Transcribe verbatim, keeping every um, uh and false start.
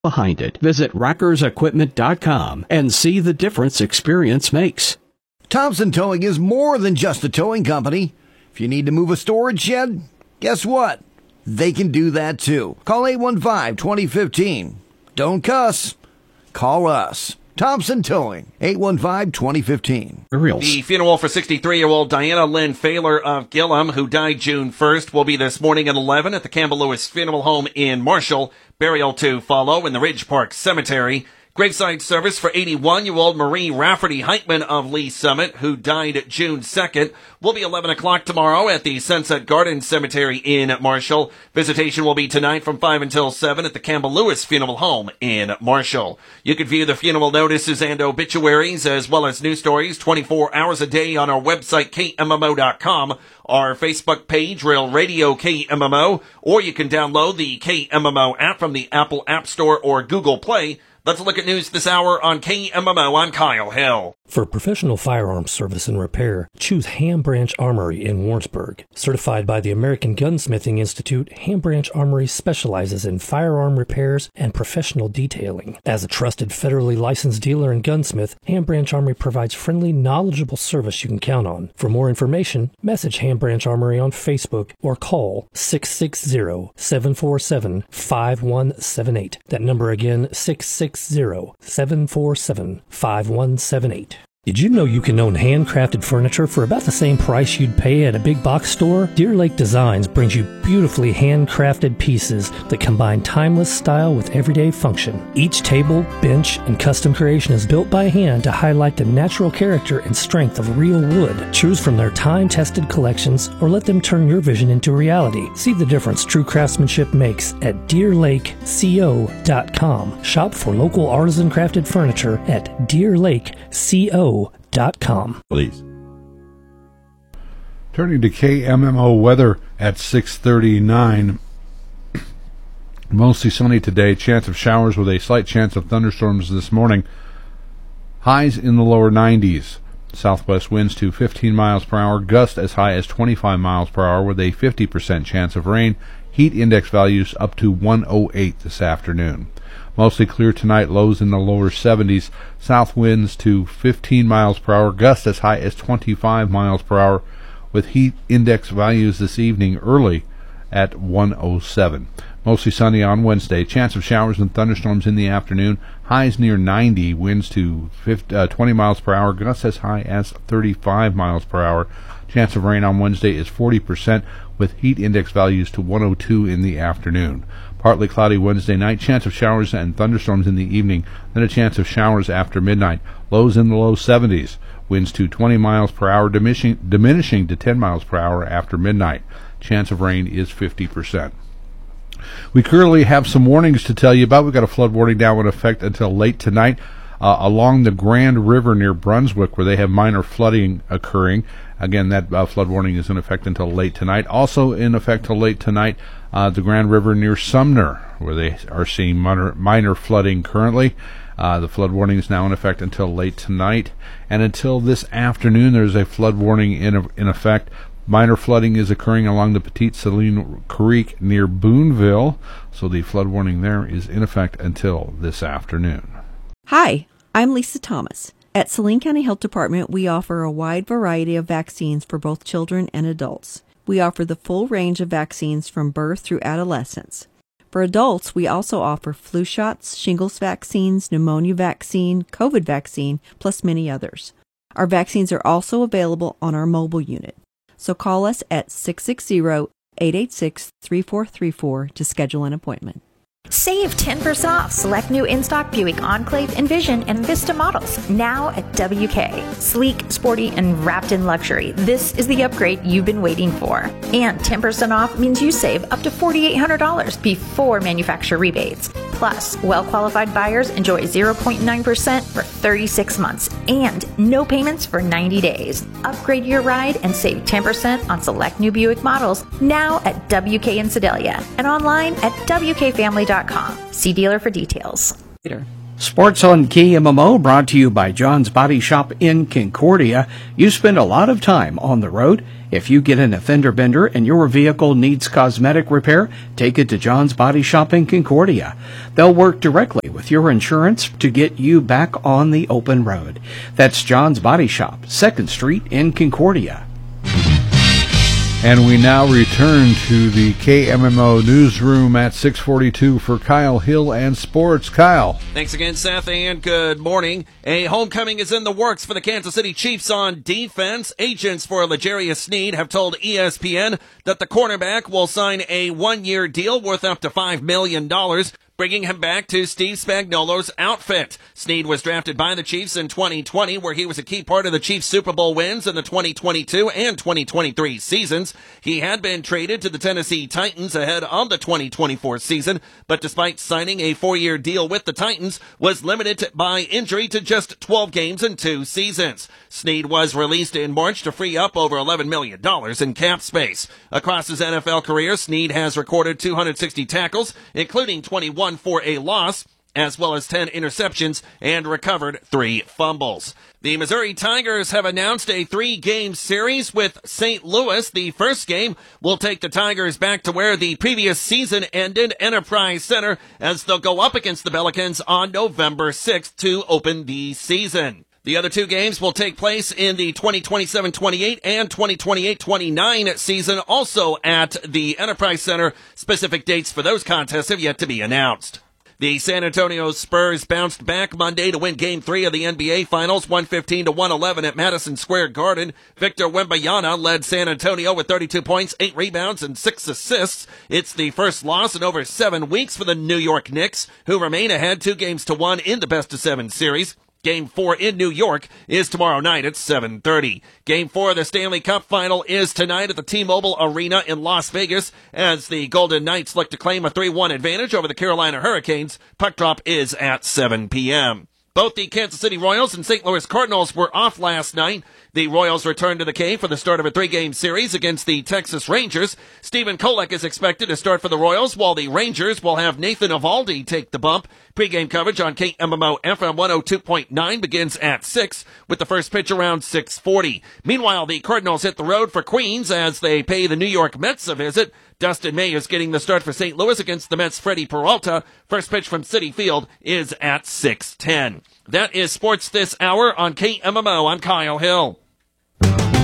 behind it. Visit Rockers Equipment dot com and see the difference experience makes. Thompson Towing is more than just a towing company. If you need to move a storage shed, guess what? They can do that too. Call eight one five, two zero one five. Don't cuss. Call us. Thompson Towing, eight one five, two zero one five. The funeral for sixty-three-year-old Diana Lynn Failer of Gillham, who died June first, will be this morning at eleven at the Campbell Lewis Funeral Home in Marshall. Burial to follow in the Ridge Park Cemetery. Graveside service for eighty-one-year-old Marie Rafferty Heitman of Lee Summit, who died June second, will be eleven o'clock tomorrow at the Sunset Garden Cemetery in Marshall. Visitation will be tonight from five until seven at the Campbell Lewis Funeral Home in Marshall. You can view the funeral notices and obituaries as well as news stories twenty-four hours a day on our website, K M M O dot com, our Facebook page, Real Radio K M M O, or you can download the K M M O app from the Apple App Store or Google Play. Let's look at news this hour on K M M O. I'm Kyle Hill. For professional firearms service and repair, choose Ham Branch Armory in Warrensburg. Certified by the American Gunsmithing Institute, Ham Branch Armory specializes in firearm repairs and professional detailing. As a trusted federally licensed dealer and gunsmith, Ham Branch Armory provides friendly, knowledgeable service you can count on. For more information, message Ham Branch Armory on Facebook or call six six zero, seven four seven, five one seven eight. That number again, six six zero, seven four seven, five one seven eight. Did you know you can own handcrafted furniture for about the same price you'd pay at a big box store? Deer Lake Designs brings you beautifully handcrafted pieces that combine timeless style with everyday function. Each table, bench, and custom creation is built by hand to highlight the natural character and strength of real wood. Choose from their time-tested collections or let them turn your vision into reality. See the difference true craftsmanship makes at deer lake co dot com. Shop for local artisan crafted furniture at deer lake co dot com. Please. Turning to K M M O weather at six thirty-nine. Mostly sunny today. Chance of showers with a slight chance of thunderstorms this morning. Highs in the lower nineties. Southwest winds to fifteen miles per hour. Gusts as high as twenty-five miles per hour with a fifty percent chance of rain. Heat index values up to one oh eight this afternoon. Mostly clear tonight, lows in the lower seventies. South winds to fifteen miles per hour, gusts as high as twenty-five miles per hour, with heat index values this evening early at one oh seven. Mostly sunny on Wednesday. Chance of showers and thunderstorms in the afternoon. Highs near ninety, winds to fifty, uh, twenty miles per hour, gusts as high as thirty-five miles per hour. Chance of rain on Wednesday is forty percent, with heat index values to one oh two in the afternoon. Partly cloudy Wednesday night, chance of showers and thunderstorms in the evening, then a chance of showers after midnight. Lows in the low seventies, winds to twenty miles per hour, diminishing, diminishing to ten miles per hour after midnight. Chance of rain is fifty percent. We currently have some warnings to tell you about. We've got a flood warning now in effect until late tonight uh, along the Grand River near Brunswick, where they have minor flooding occurring. Again, that uh, flood warning is in effect until late tonight. Also in effect till late tonight, uh, the Grand River near Sumner, where they are seeing minor, minor flooding currently. Uh, the flood warning is now in effect until late tonight. And until this afternoon, there's a flood warning in, in effect. Minor flooding is occurring along the Petite Saline Creek near Boonville, so the flood warning there is in effect until this afternoon. Hi, I'm Lisa Thomas. At Saline County Health Department, we offer a wide variety of vaccines for both children and adults. We offer the full range of vaccines from birth through adolescence. For adults, we also offer flu shots, shingles vaccines, pneumonia vaccine, COVID vaccine, plus many others. Our vaccines are also available on our mobile unit. So call us at six six zero, eight eight six, three four three four to schedule an appointment. Save ten percent off select new in-stock Buick Enclave, Envision, and Vista models now at W K. Sleek, sporty, and wrapped in luxury. This is the upgrade you've been waiting for. And ten percent off means you save up to four thousand eight hundred dollars before manufacturer rebates. Plus, well-qualified buyers enjoy zero point nine percent for thirty-six months and no payments for ninety days. Upgrade your ride and save ten percent on select new Buick models now at W K in Sedalia and online at W K family dot com. See dealer for details. Sports on K M M O brought to you by John's Body Shop in Concordia. You spend a lot of time on the road. If you get in a fender bender and your vehicle needs cosmetic repair, take it to John's Body Shop in Concordia. They'll work directly with your insurance to get you back on the open road. That's John's Body Shop, second Street in Concordia. And we now return to the K M M O newsroom at six forty-two for Kyle Hill and Sports. Kyle. Thanks again, Seth, and good morning. A homecoming is in the works for the Kansas City Chiefs on defense. Agents for L'Jarius Sneed have told E S P N that the cornerback will sign a one-year deal worth up to five million dollars. Bringing him back to Steve Spagnuolo's outfit. Sneed was drafted by the Chiefs in twenty twenty, where he was a key part of the Chiefs' Super Bowl wins in the twenty twenty-two and twenty twenty-three seasons. He had been traded to the Tennessee Titans ahead of the twenty twenty-four season, but despite signing a four-year deal with the Titans, was limited by injury to just twelve games in two seasons. Sneed was released in March to free up over eleven million dollars in cap space. Across his N F L career, Sneed has recorded two hundred sixty tackles, including twenty-one for a loss, as well as ten interceptions, and recovered three fumbles. The Missouri Tigers have announced a three-game series with Saint Louis. The first game will take the Tigers back to where the previous season ended, Enterprise Center, as they'll go up against the Pelicans on November sixth to open the season. The other two games will take place in the twenty twenty-seven twenty-eight and twenty twenty-eight twenty-nine season, also at the Enterprise Center. Specific dates for those contests have yet to be announced. The San Antonio Spurs bounced back Monday to win Game three of the N B A Finals, one fifteen to one eleven at Madison Square Garden. Victor Wembanyama led San Antonio with thirty-two points, eight rebounds, and six assists. It's the first loss in over seven weeks for the New York Knicks, who remain ahead two games to one in the best-of-seven series. Game four in New York is tomorrow night at seven thirty. Game four of the Stanley Cup Final is tonight at the T-Mobile Arena in Las Vegas as the Golden Knights look to claim a three one advantage over the Carolina Hurricanes. Puck drop is at seven p.m. Both the Kansas City Royals and Saint Louis Cardinals were off last night. The Royals returned to the K for the start of a three-game series against the Texas Rangers. Stephen Kolek is expected to start for the Royals, while the Rangers will have Nathan Eovaldi take the bump. Pre-game coverage on K M M O F M one oh two point nine begins at six, with the first pitch around six forty. Meanwhile, the Cardinals hit the road for Queens as they pay the New York Mets a visit. Dustin May is getting the start for Saint Louis against the Mets' Freddie Peralta. First pitch from Citi Field is at six ten. That is sports this hour on K M M O. I'm Kyle Hill.